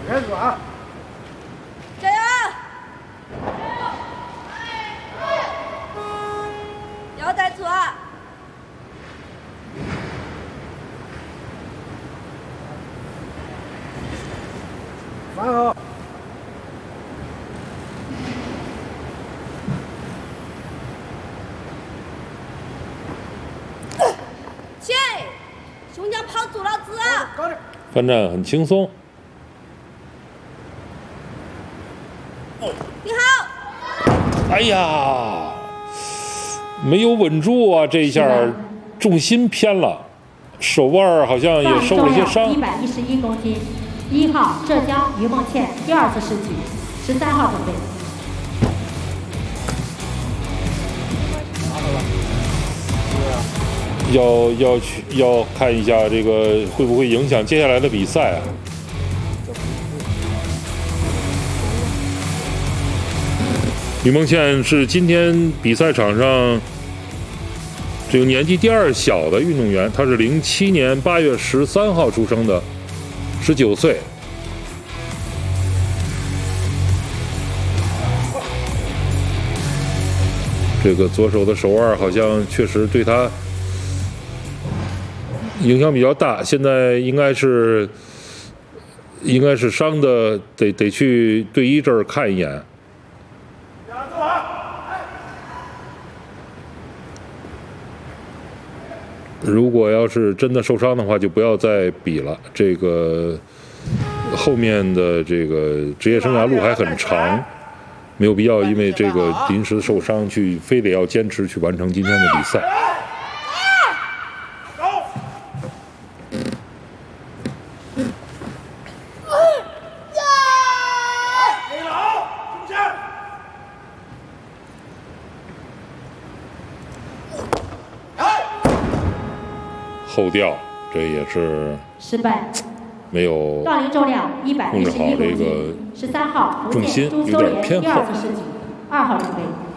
开始啊！ 加油！腰带组啊！ 站好。 去，胸腔跑足了字啊！ 高点。 反正很轻松。 你好。 哎呀，没有稳住啊！这一下重心偏了，手腕好像也受了些伤。 111公斤，1号浙江于梦倩第2次试举，13号准备。 要看一下这个会不会影响接下来的比赛啊？于梦倩是今天比赛场上这个年纪第2小的运动员，她是07年8月13号出生的，19岁。这个左手的手腕好像确实对她影响比较大，现在应该是伤的，得去队医这儿看一眼。如果要是真的受伤的话，就不要再比了。这个后面的这个职业生涯路还很长，没有必要因为这个临时受伤去非得要坚持去完成今天的比赛。后吊，这也是失败， 没有杠铃重量111公斤，13号重心有点偏后。 第2次试举，2号准备。